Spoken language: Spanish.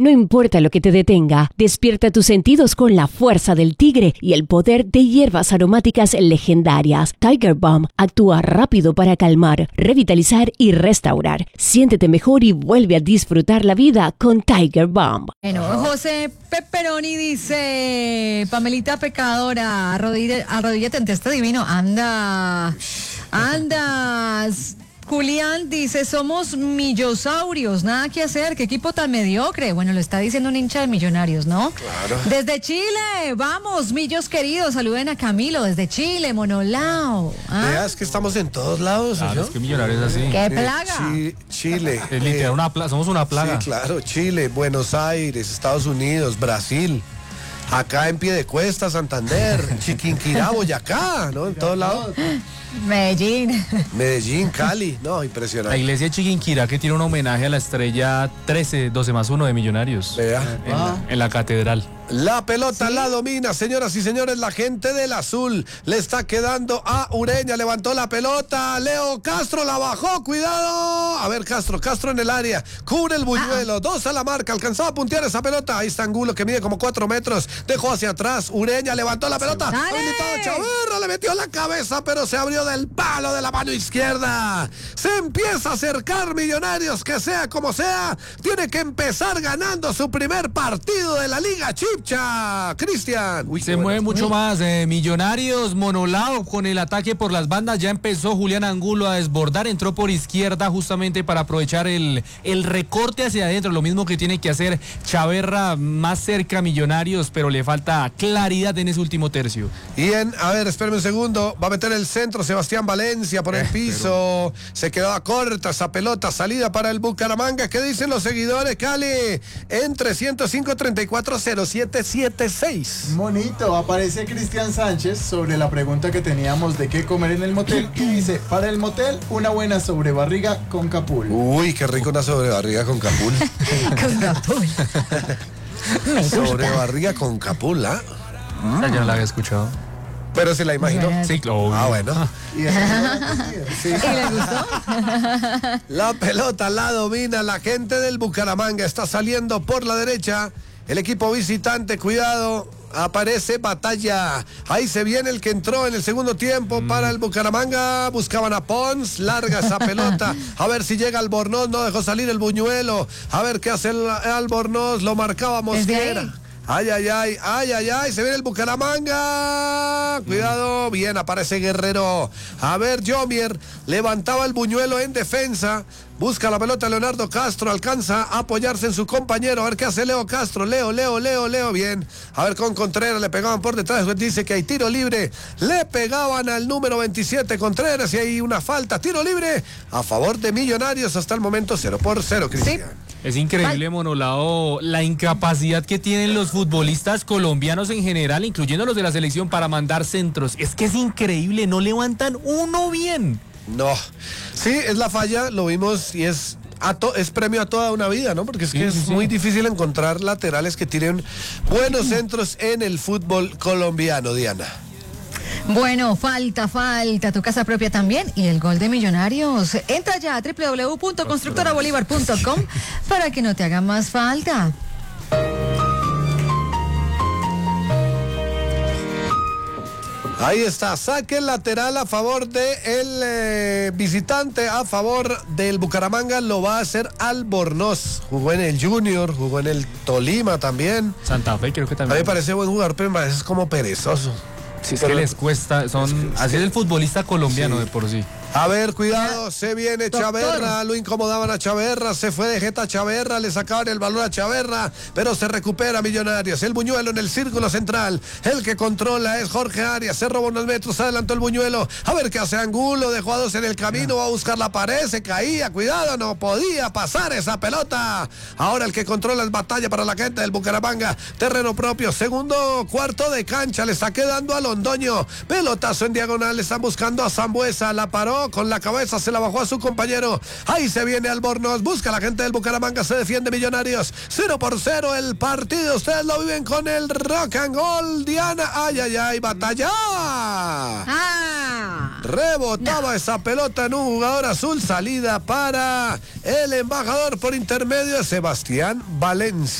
No importa lo que te detenga, despierta tus sentidos con la fuerza del tigre y el poder de hierbas aromáticas legendarias. Tiger Balm actúa rápido para calmar, revitalizar y restaurar. Siéntete mejor y vuelve a disfrutar la vida con Tiger Balm. Bueno, José Pepperoni dice, Pamelita pecadora, arrodíllate ante este divino, andas. Julián dice, somos millosaurios, nada que hacer, qué equipo tan mediocre. Bueno, lo está diciendo un hincha de Millonarios, ¿no? Claro. Desde Chile, vamos, millos queridos, saluden a Camilo, desde Chile, Monolao. Veas que estamos en todos lados, Claro, ¿no? es que Millonarios es así. ¡Qué plaga! Chile. Es literal una plaga, somos una plaga. Sí, claro, Chile, Buenos Aires, Estados Unidos, Brasil. Acá en Piedecuesta, Santander, Chiquinquirá, Boyacá, ¿no? En todos lados. Medellín, Cali, no, La impresionante. iglesia de Chiquinquirá, que tiene un homenaje a la estrella 12+1 de Millonarios. Vea. En la catedral. La pelota la domina, señoras y señores, la gente del azul le está quedando a Ureña, levantó la pelota, Leo Castro la bajó, cuidado, a ver Castro en el área, cubre el buñuelo, 2 a la marca, alcanzaba a puntear esa pelota, ahí está Angulo que mide como 4 metros, dejó hacia atrás, Ureña levantó la pelota, habilitado Chaverra, le metió la cabeza, pero se abrió del palo de la mano izquierda, se empieza a acercar Millonarios, que sea como sea, tiene que empezar ganando su primer partido de la Liga Chipcha, Cristian. Se mueve mucho más, Millonarios, Monolao con el ataque por las bandas, ya empezó Julián Angulo a desbordar, entró por izquierda justamente para aprovechar el recorte hacia adentro, lo mismo que tiene que hacer Chaverra más cerca a Millonarios, pero le falta claridad en ese último tercio. A ver, espérame un segundo, va a meter el centro Sebastián Valencia por el piso, se quedaba corta esa pelota, salida para el Bucaramanga. ¿Qué dicen los seguidores, Cali? En 305-340776. Monito, aparece Cristian Sánchez sobre la pregunta que teníamos de qué comer en el motel y dice, para el motel, una buena sobrebarriga con capul. Uy, qué rico una sobrebarriga con capul. Con Capul. Sobrebarriga con capul, ¿ah? Ya no la había escuchado. Pero se la imaginó. Sí, claro. Ah, bueno. Y ¿Y le gustó? La pelota la domina la gente del Bucaramanga. Está saliendo por la derecha. El equipo visitante, cuidado. Aparece Batalla. Ahí se viene el que entró en el segundo tiempo para el Bucaramanga. Buscaban a Pons. Larga esa pelota. A ver si llega Albornoz. No dejó salir el buñuelo. A ver qué hace el Albornoz. Lo marcaba Mosquera. Ay, se viene el Bucaramanga, cuidado, bien, aparece Guerrero, a ver, Yomier, levantaba el buñuelo en defensa, busca la pelota Leonardo Castro, alcanza a apoyarse en su compañero, a ver qué hace Leo Castro, Leo, bien, a ver con Contreras, le pegaban por detrás, dice que hay tiro libre, le pegaban al número 27 Contreras y hay una falta, tiro libre a favor de Millonarios, hasta el momento 0-0, Cristian. Sí. Es increíble, Monolao, la incapacidad que tienen los futbolistas colombianos en general, incluyendo los de la selección, para mandar centros. Es que es increíble, no levantan uno bien. No, sí, es la falla, lo vimos y es premio a toda una vida, ¿no? Porque es que es muy difícil encontrar laterales que tiren buenos centros en el fútbol colombiano, Diana. Bueno, falta tu casa propia también y el gol de Millonarios. Entra ya a www.constructorabolívar.com para que no te haga más falta. Ahí está, saque lateral a favor del visitante, a favor del Bucaramanga, lo va a hacer Albornoz. Jugó en el Junior, jugó en el Tolima también. Santa Fe creo que A mí también. me parece buen jugador, pero me parece como perezoso. Sí, es que les cuesta, así es el futbolista colombiano de por sí. A ver, cuidado, se viene Chaverra, lo incomodaban a Chaverra, se fue de jeta a Chaverra, le sacaban el balón a Chaverra, pero se recupera Millonarios, el buñuelo en el círculo central, el que controla es Jorge Arias, se robó unos metros, adelantó el buñuelo, a ver qué hace Angulo, dejó a dos en el camino, va a buscar la pared, se caía, cuidado, no podía pasar esa pelota, ahora el que controla es Batalla para la gente del Bucaramanga, terreno propio, segundo cuarto de cancha, le está quedando a Londoño, pelotazo en diagonal, le están buscando a Sambuesa, la paró, con la cabeza se la bajó a su compañero, ahí se viene Albornoz, busca a la gente del Bucaramanga, se defiende Millonarios, 0-0 el partido, ustedes lo viven con el Rock and Roll, Diana, Batalla. Rebotaba esa pelota en un jugador azul, salida para el embajador por intermedio de Sebastián Valencia.